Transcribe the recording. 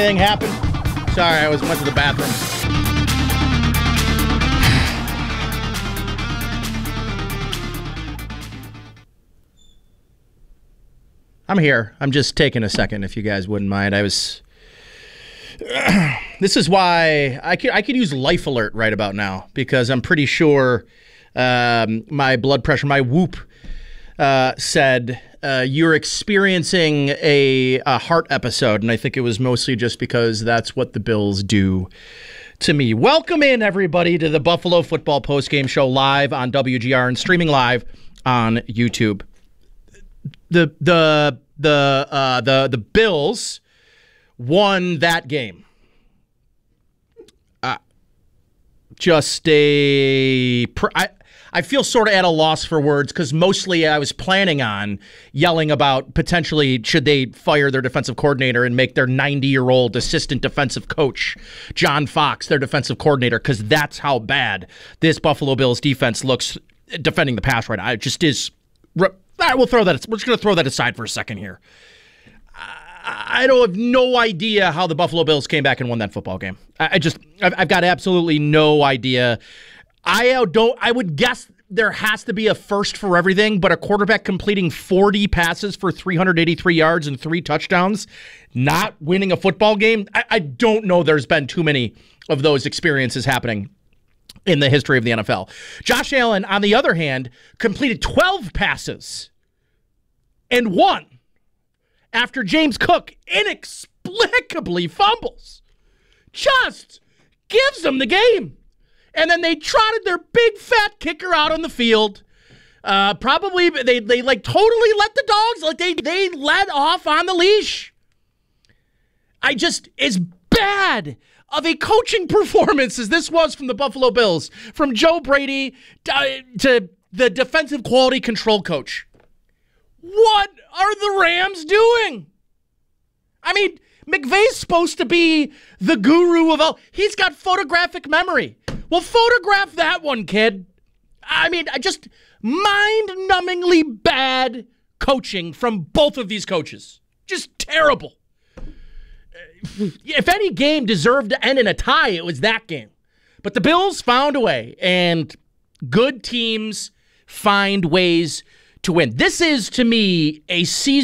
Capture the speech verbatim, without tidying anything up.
anything happen? Sorry, I was went to the bathroom. I'm here. I'm just taking a second, if you guys wouldn't mind. I was... This is why I could, I could use Life Alert right about now, because I'm pretty sure um, my blood pressure, my Whoop, uh, said uh, you're experiencing a, a heart episode, and I think it was mostly just because that's what the Bills do to me. Welcome in, everybody, to the Buffalo Football Postgame Show live on W G R and streaming live on YouTube. The the the uh, the the Bills won that game. Uh, just a pr- I I feel sort of at a loss for words, because mostly I was planning on yelling about potentially should they fire their defensive coordinator and make their ninety-year-old assistant defensive coach, John Fox, their defensive coordinator, because that's how bad this Buffalo Bills defense looks defending the pass right now. It just is. All right, we'll throw that. We're just going to throw that aside for a second here. I, I don't have no idea how the Buffalo Bills came back and won that football game. I, I just, I've, I've got absolutely no idea. I don't. I would guess there has to be a first for everything, but a quarterback completing forty passes for three hundred eighty-three yards and three touchdowns, not winning a football game. I, I don't know. There's been too many of those experiences happening in the history of the N F L. Josh Allen, on the other hand, completed twelve passes and won after James Cook inexplicably fumbles. Just gives them the game. And then they trotted their big fat kicker out on the field. Uh, probably they they like totally let the dogs, like they, they let off on the leash. I just, as bad of a coaching performance as this was from the Buffalo Bills, from Joe Brady to, to the defensive quality control coach. What are the Rams doing? I mean, McVay's supposed to be the guru of all. He's got photographic memory. Well, photograph that one, kid. I mean, just mind-numbingly bad coaching from both of these coaches. Just terrible. If any game deserved to end in a tie, it was that game. But the Bills found a way, and good teams find ways to win. This is, to me, a season